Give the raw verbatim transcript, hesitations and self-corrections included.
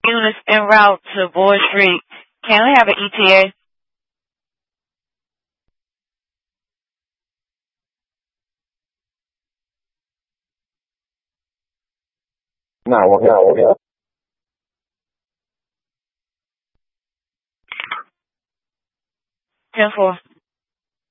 units en route to Board Street. Can we have an E T A? 那我给，那我给。 ten four.